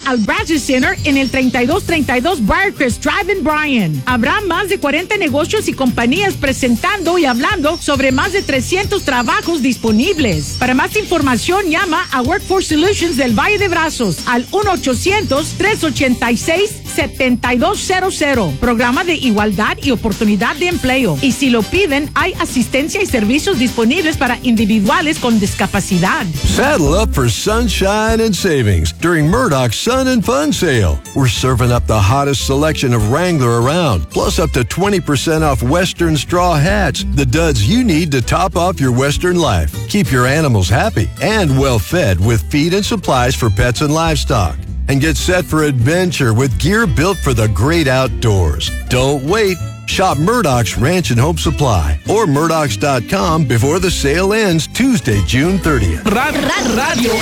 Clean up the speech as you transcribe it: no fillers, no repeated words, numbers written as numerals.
al Brazos Center en el 3232 Briarcrest Drive en Bryan. Habrá más de 40 negocios y compañías presentando y hablando sobre más de 300 trabajos disponibles. Para más información, llama a Workforce Solutions del Valle de Brazos al 1-800-386-7200. Programa de igualdad y oportunidad de empleo. Y si lo piden, hay asistencia y servicios disponibles para individuales con discapacidad. Saddle up for sunshine and savings during Murdoch's Sun and Fun Sale. We're serving up the hottest selection of Wrangler around, plus up to 20% off Western straw hats, the duds you need to top off your Western life. Keep your animals happy and well fed with feed and supplies for pets and livestock. And get set for adventure with gear built for the great outdoors. Don't wait. Shop Murdoch's Ranch and Home Supply or Murdochs.com before the sale ends Tuesday, June 30th. Radio